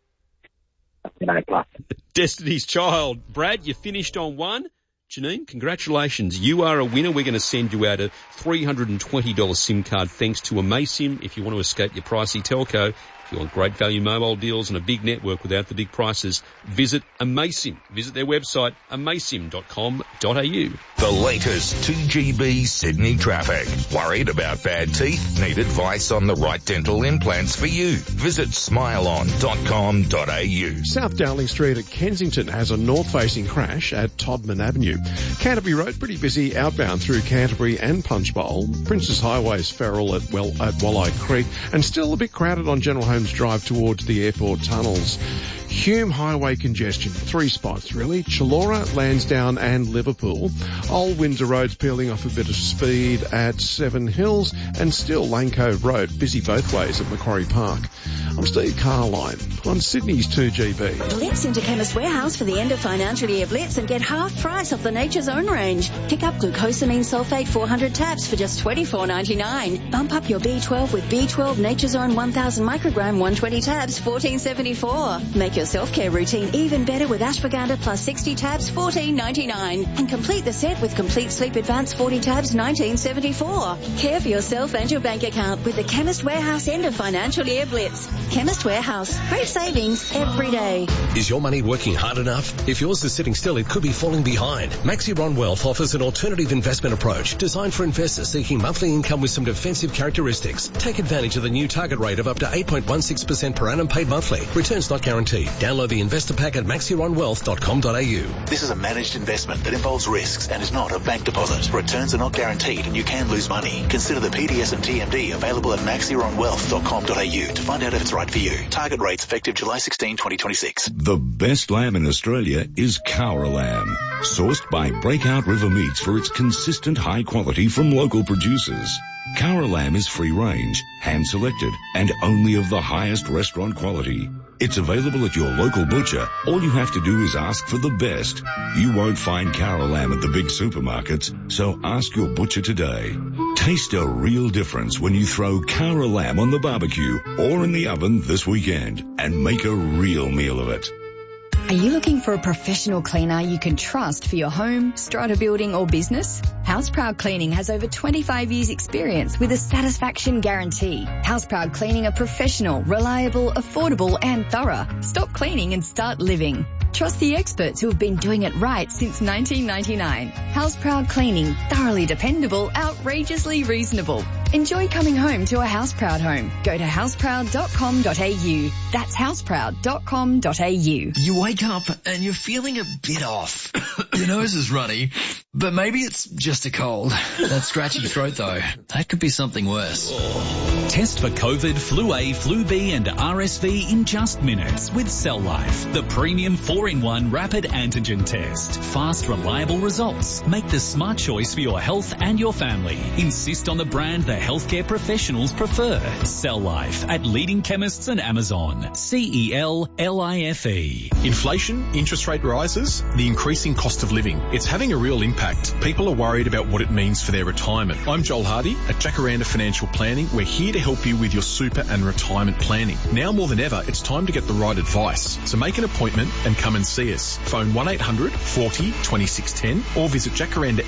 Destiny's Child. Brad, you finished on one. Janine, congratulations. You are a winner. We're going to send you out a three hundred twenty dollars SIM card thanks to Amaysim. If you want to escape your pricey telco, if you want great value mobile deals and a big network without the big prices, visit Amaysim. Visit their website, amaysim dot com dot a u. The latest two G B Sydney traffic. Worried about bad teeth? Need advice on the right dental implants for you? Visit smile on dot com dot a u. South Dowling Street at Kensington has a north-facing crash at Todman Avenue. Canterbury Road, pretty busy outbound through Canterbury and Punchbowl. Princess Highway's feral at, well, at Walleye Creek, and still a bit crowded on General Holmes Drive towards the airport tunnels. Hume Highway congestion, three spots really. Chullora, Lansdowne and Liverpool. Old Windsor Road's peeling off a bit of speed at Seven Hills, and still Lane Cove Road, busy both ways at Macquarie Park. I'm Steve Carline on Sydney's two G B. Blitz into Chemist Warehouse for the end of financial year Blitz and get half price off the Nature's Own range. Pick up glucosamine sulfate four hundred tabs for just twenty-four ninety-nine. Bump up your B twelve with B twelve Nature's Own one thousand microgram one hundred twenty tabs, fourteen seventy-four. Make your self-care routine even better with ashwagandha plus sixty tabs, fourteen ninety-nine. And complete the set with Complete Sleep Advance forty tabs, nineteen seventy-four. Care for yourself and your bank account with the Chemist Warehouse end of financial year Blitz. Chemist Warehouse. Great savings every day. Is your money working hard enough? If yours is sitting still, it could be falling behind. Maxiron Wealth offers an alternative investment approach designed for investors seeking monthly income with some defensive characteristics. Take advantage of the new target rate of up to eight point one six percent per annum paid monthly. Returns not guaranteed. Download the investor pack at maxiron wealth dot com dot a u. This is a managed investment that involves risks and is not a bank deposit. Returns are not guaranteed and you can lose money. Consider the P D S and T M D available at maxiron wealth dot com dot a u to find out if it's right for you. Target rates effective July sixteenth, twenty twenty-six. The best lamb in Australia is Cowra lamb, sourced by Breakout River Meats for its consistent high quality from local producers. Cowra lamb is free range, hand selected, and only of the highest restaurant quality. It's available at your local butcher. All you have to do is ask for the best. You won't find Cowra lamb at the big supermarkets, so ask your butcher today. Taste a real difference when you throw Cara lamb on the barbecue or in the oven this weekend and make a real meal of it. Are you looking for a professional cleaner you can trust for your home, strata building or business? Houseproud Cleaning has over twenty-five years experience with a satisfaction guarantee. Houseproud Cleaning are professional, reliable, affordable and thorough. Stop cleaning and start living. Trust the experts who have been doing it right since nineteen ninety-nine. Houseproud Cleaning, thoroughly dependable, outrageously reasonable. Enjoy coming home to a Houseproud home. Go to houseproud dot com dot a u. That's houseproud dot com dot a u. You wake up and you're feeling a bit off. Your nose is runny, but maybe it's just a cold. That scratchy throat though, that could be something worse. Test for COVID, Flu A, Flu B and R S V in just minutes with Cell Life, the premium four in one rapid antigen test. Fast, reliable results. Make the smart choice for your health and your family. Insist on the brand the healthcare professionals prefer. Cell Life at leading chemists and Amazon. C E L L I F E. Inflation, interest rate rises, the increasing cost of living. It's having a real impact. People are worried about what it means for their retirement. I'm Joel Hardy at Jacaranda Financial Planning. We're here to help you with your super and retirement planning. Now more than ever, it's time to get the right advice. So make an appointment and come and see us. Phone one eight hundred forty twenty-six ten or visit jacaranda